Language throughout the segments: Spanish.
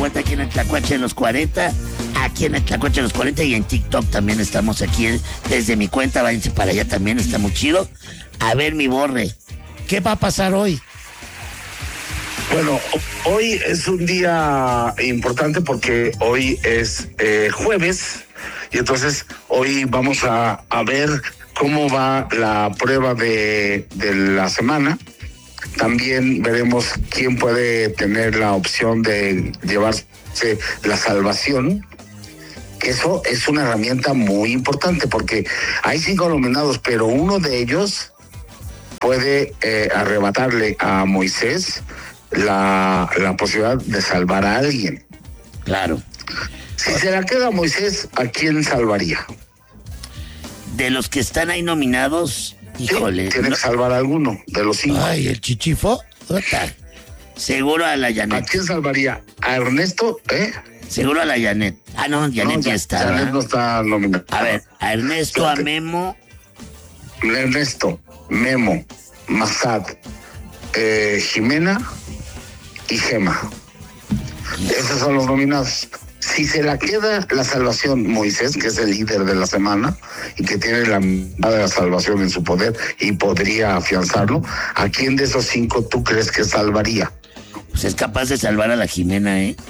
cuenta aquí en el Tlacuache de los 40. Aquí en el Tlacuache de los 40 y en TikTok también estamos aquí desde mi cuenta. Váyanse para allá también, está muy chido. A ver, mi Borre, ¿qué va a pasar hoy? Bueno, hoy es un día importante porque hoy es jueves y entonces hoy vamos a ver cómo va la prueba de la semana. También veremos quién puede tener la opción de llevarse la salvación. Eso es una herramienta muy importante porque hay 5 nominados, pero uno de ellos puede arrebatarle a Moisés la posibilidad de salvar a alguien. Claro. Si se la queda a Moisés, ¿a quién salvaría? De los que están ahí nominados, híjole. Sí, tiene que salvar a alguno de los 5. Ay, el chichifo. Seguro a la Janet. ¿A quién salvaría? ¿A Ernesto? Seguro a la Janet. Ah, no, Janet ya está. Janet no está nominada. A ver, a Ernesto, a Memo. Ernesto, Memo, Massad, Jimena y Gema. Esos son los nominados. Si se la queda la salvación Moisés, que es el líder de la semana y que tiene la mitad de la salvación en su poder y podría afianzarlo, ¿a quién de esos 5 tú crees que salvaría? Pues es capaz de salvar a la Jimena, ¿eh?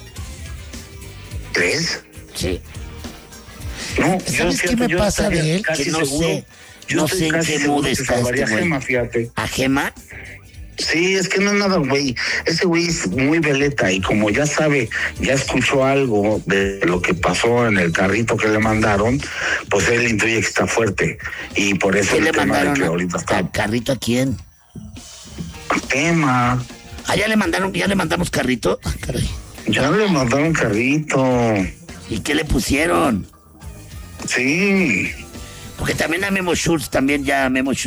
¿Crees? Sí. No, ¿Sabes qué me pasa de él? Que no sé. No sé en qué mood está este güey. Gema, fíjate. ¿A Gema? Sí, es que no es nada, güey. Ese güey es muy veleta y como ya sabe, ya escuchó algo de lo que pasó en el carrito que le mandaron, pues él intuye que está fuerte. Y por eso ¿Qué le mandaron que ahorita está... ¿Carrito a quién? Tema. Ah, ya le mandamos carrito. Ah, caray. Ya le mandaron carrito. ¿Y qué le pusieron? Sí. Porque también a Memo Schultz también ya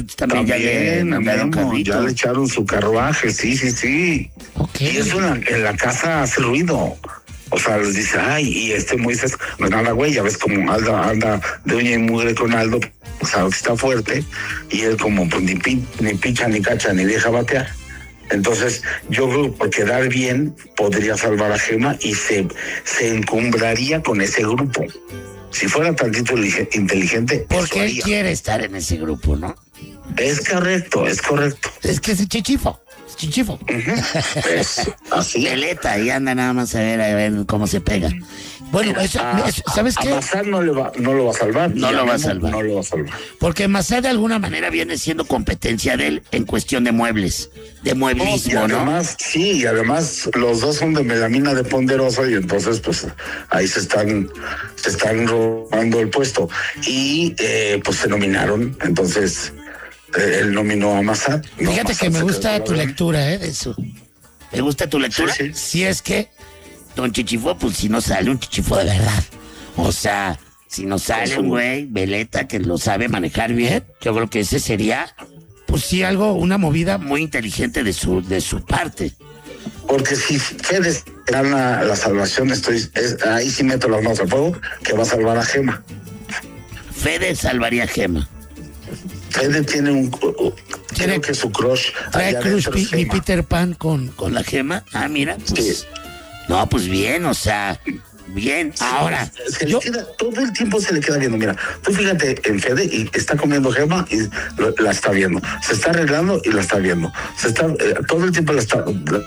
le mandaron carrito. Ya le echaron su carruaje, sí. Okay. Y eso en la casa hace ruido. O sea, les dice, ay, y Moisés, no es nada, güey, ya ves como anda de uña y mugre con Aldo, o sea, está fuerte, y él como pues, ni pincha, ni cacha, ni deja batear. Entonces, yo creo que por quedar bien podría salvar a Gema y se encumbraría con ese grupo. Si fuera tantito inteligente, porque él quiere estar en ese grupo, ¿no? Es correcto. Es que es chichifo. Uh-huh. Es así. Peleta, y anda nada más a ver cómo se pega. Bueno, ¿sabes qué? A Massad no lo va a salvar. No lo va a salvar. Porque Massad de alguna manera viene siendo competencia de él en cuestión de muebles, de mueblismo, ¿no? Y además los dos son de melamina de Ponderosa y entonces pues ahí se están robando el puesto. Y pues se nominaron, entonces él nominó a Massad. Fíjate que me gusta tu lectura, de eso. Me gusta tu lectura. Sí. Si es que Don Chichifo, pues si no sale un chichifo de verdad. O sea, si no sale un güey, veleta, que lo sabe manejar bien, yo creo que ese sería, pues sí, una movida muy inteligente de su parte. Porque si Fede gana la salvación, ahí sí meto las manos al fuego, que va a salvar a Gema. Fede salvaría a Gema. Fede tiene creo que su crush. Trae crush mi Peter Pan con la Gema. Ah, mira, pues. Sí. No, pues bien, o sea, bien. Sí, ahora, todo el tiempo se le queda viendo. Mira, tú fíjate en Fede y está comiendo Gema y la está viendo. Se está arreglando y la está viendo. Todo el tiempo la está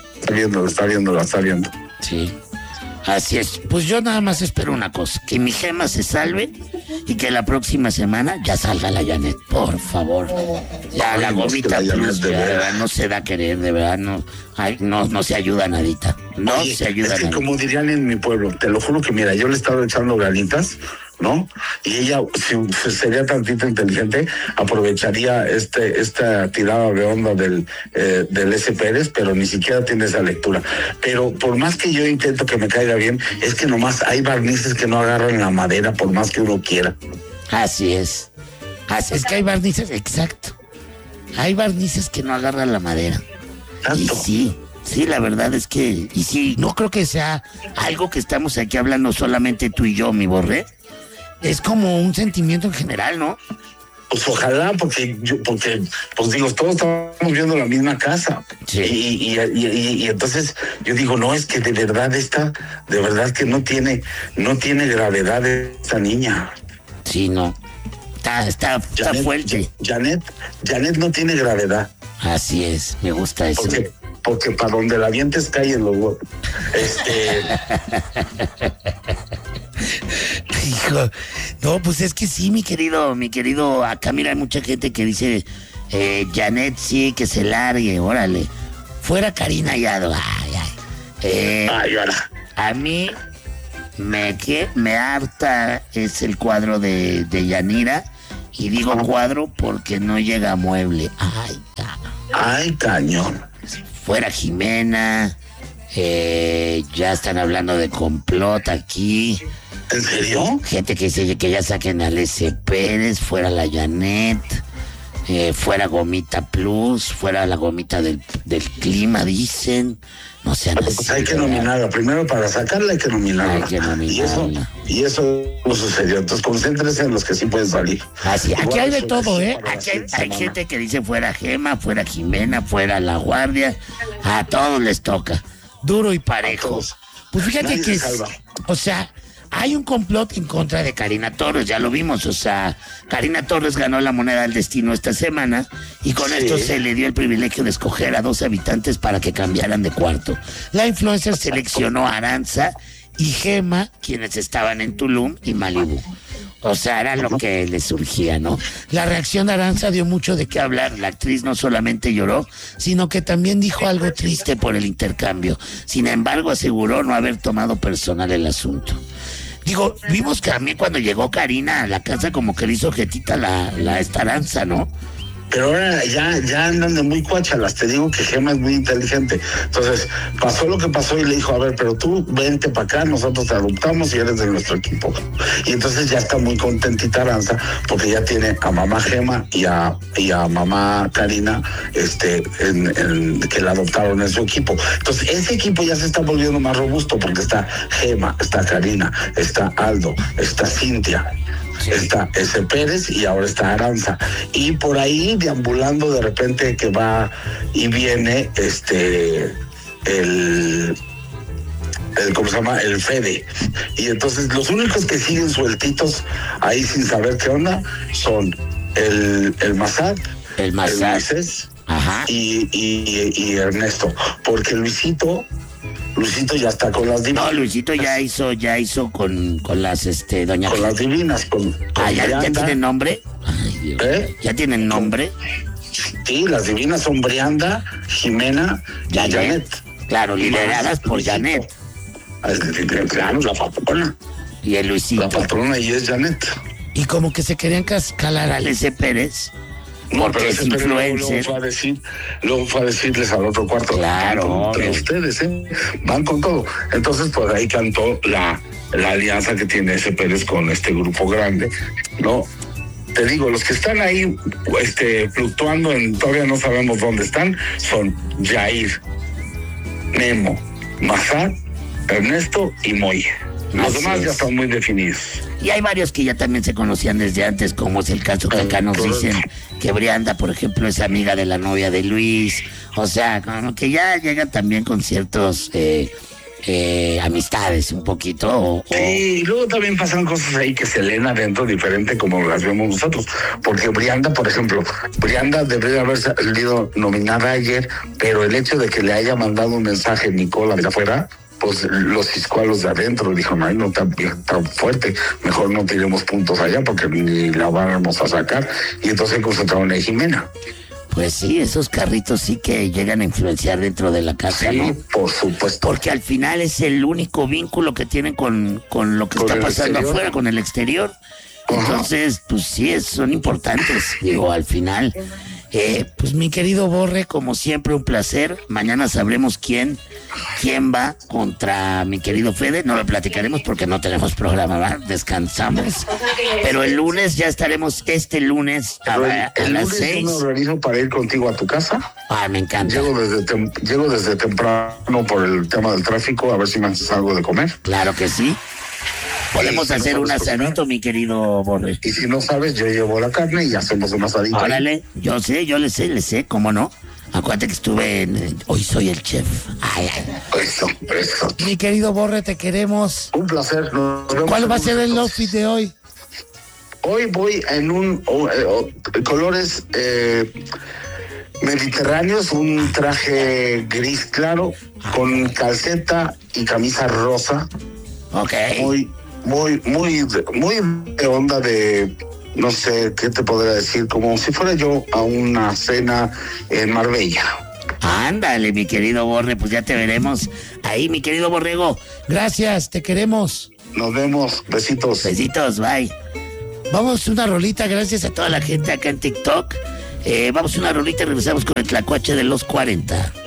viendo. Sí, así es. Pues yo nada más espero una cosa, que mi Gema se salve y que la próxima semana ya salga la Janet, por favor. Ya la gomita plus, de verdad, no se da a querer, de verdad, no se ayuda nadita. Se ayuda nadita. Como dirían en mi pueblo, te lo juro que mira, yo le estaba echando ganitas, ¿no? Y ella, si sería tantito inteligente, aprovecharía esta tirada de onda del S. Pérez, pero ni siquiera tiene esa lectura. Pero por más que yo intento que me caiga bien, es que nomás hay barnices que no agarran la madera por más que uno quiera. Así es. Es que hay barnices, exacto. Hay barnices que no agarran la madera. ¿Tanto? Y sí, la verdad es que... Y sí, no creo que sea algo que estamos aquí hablando solamente tú y yo, mi Borré. Es como un sentimiento en general, ¿no? Pues ojalá, porque pues digo, todos estamos viendo la misma casa. Sí. Y entonces yo digo, no, es que de verdad que no tiene gravedad esta niña. Sí, no. Está fuerte. Janet no tiene gravedad. Así es, me gusta eso. Porque para donde la vientes cae en los huevos. Hijo, no, pues es que sí, mi querido, acá mira, hay mucha gente que dice, Janet sí, que se largue, órale. Fuera Karina Yado, ay. Ahora. A mí me harta es el cuadro de Yanira, y digo cuadro porque no llega a mueble. Ay, cañón. Fuera Jimena, ya están hablando de complot aquí. ¿En serio? Gente que dice que ya saquen a Lece Pérez, fuera la Janet, fuera Gomita Plus, fuera la Gomita del clima, dicen. No sean así. Pues hay que nominarla. Primero, para sacarla hay que nominarla. Y eso no sucedió. Entonces, concéntrense en los que sí pueden salir. Así, aquí hay de todo, ¿eh? Aquí hay gente que dice fuera Gema, fuera Jimena, fuera La Guardia. A todos les toca. Duro y parejo. Pues fíjate que o sea, hay un complot en contra de Karina Torres, ya lo vimos, o sea, Karina Torres ganó la moneda del destino esta semana y con esto se le dio el privilegio de escoger a 2 habitantes para que cambiaran de cuarto. La influencer seleccionó a Aranza y Gema, quienes estaban en Tulum y Malibú. O sea, era lo que le surgía, ¿no? La reacción de Aranza dio mucho de qué hablar. La actriz no solamente lloró, sino que también dijo algo triste por el intercambio. Sin embargo, aseguró no haber tomado personal el asunto. Digo, vimos que a mí cuando llegó Karina a la casa como que le hizo jetita la esta Aranza, ¿no? Pero ahora ya andan de muy cuachalas. Te digo que Gema es muy inteligente. Entonces, pasó lo que pasó y le dijo, a ver, pero tú vente para acá, nosotros te adoptamos y eres de nuestro equipo. Y entonces ya está muy contentita Aranza, porque ya tiene a mamá Gema y a mamá Karina, que la adoptaron en su equipo. Entonces, ese equipo ya se está volviendo más robusto, porque está Gema, está Karina, está Aldo, está Cintia. Está ese Pérez y ahora está Aranza. Y por ahí deambulando de repente que va y viene el ¿cómo se llama? El Fede. Y entonces los únicos que siguen sueltitos ahí sin saber qué onda son el Massad, el Moisés y Ernesto. Porque Luisito ya está con las divinas. No, Luisito ya hizo con las doña. Con las divinas, ¿ya tienen nombre? Ay, Dios. ¿Ya tienen nombre? Sí, las divinas son Brianda, Jimena y Janet. Claro, lideradas por Janet. Claro, la patrona. Y el Luisito. La patrona y es Janet. Y como que se querían calar a Lece Pérez. Porque es influencer. Luego fue a decirles al otro cuarto. Claro. Entre ustedes, van con todo. Entonces, pues ahí cantó la alianza que tiene ese Pérez con este grupo grande, ¿no? Te digo, los que están ahí fluctuando todavía no sabemos dónde están, son Jair, Memo, Massad, Ernesto y Moy. Los demás ya están muy definidos. Y hay varios que ya también se conocían desde antes, como es el caso que acá nos dicen que Brianda, por ejemplo, es amiga de la novia de Luis. O sea, como que ya llegan también con ciertos amistades un poquito. Sí, y luego también pasan cosas ahí que se leen adentro diferente como las vemos nosotros. Porque Brianda, por ejemplo, debería haber salido nominada ayer, pero el hecho de que le haya mandado un mensaje Nicola de afuera, pues los ciscó a los de adentro, dijo, no tan fuerte, mejor no tiremos puntos allá porque ni la vamos a sacar. Y entonces concentraron en Jimena. Pues sí, esos carritos sí que llegan a influenciar dentro de la casa, sí, ¿no? Por supuesto. Porque al final es el único vínculo que tienen con lo que está pasando afuera, con el exterior. Entonces, pues sí, son importantes, digo, al final. Pues mi querido Borre, como siempre, un placer. Mañana sabremos quién va contra mi querido Fede. No lo platicaremos porque no tenemos programa, ¿verdad? Descansamos. Pero el lunes ya estaremos, lunes a las 6. Yo me organizo para ir contigo a tu casa. Me encanta. Llego desde temprano por el tema del tráfico, a ver si me haces algo de comer. Claro que sí. Podemos hacer un asadito, mi querido Borre. Y si no sabes, yo llevo la carne y hacemos un asadito. Órale, yo le sé, ¿cómo no? Acuérdate que estuve en... Hoy soy el chef. Ay. Eso. Mi querido Borre, te queremos. Un placer. ¿Cuál va a ser el outfit de hoy? Hoy voy en colores mediterráneos, un traje gris claro, con calceta y camisa rosa. Ok. Muy de onda de... No sé, ¿qué te podría decir? Como si fuera yo a una cena en Marbella. Ándale, mi querido Borre, pues ya te veremos ahí, mi querido Borrego. Gracias, te queremos. Nos vemos, besitos. Besitos, bye. Vamos una rolita, gracias A toda la gente acá en TikTok. Vamos una rolita y regresamos con el tlacuache de los 40.